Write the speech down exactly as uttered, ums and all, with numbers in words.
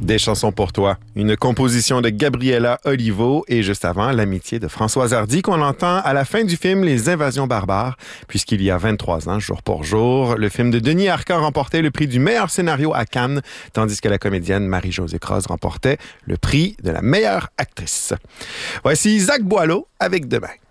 Des chansons pour toi, une composition de Gabriela Olivo et juste avant, l'amitié de Françoise Hardy qu'on entend à la fin du film Les Invasions barbares, puisqu'il y a vingt-trois ans, jour pour jour, le film de Denis Arcand remportait le prix du meilleur scénario à Cannes, tandis que la comédienne Marie-Josée Croze remportait le prix de la meilleure actrice. Voici Zach Boileau avec Demain.